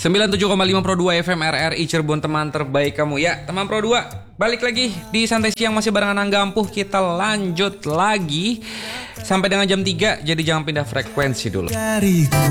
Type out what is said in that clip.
97,5 Pro 2 FM RRI Cirebon, teman terbaik kamu ya. Teman Pro 2, balik lagi di Santai Siang masih barengan Angga Ampuh. Kita lanjut lagi sampai dengan jam 3. Jadi jangan pindah frekuensi dulu.